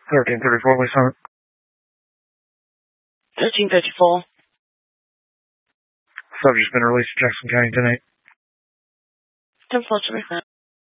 1334, Lee Summit. 1354. Subject's been released to Jackson County tonight. 10-4 to be found.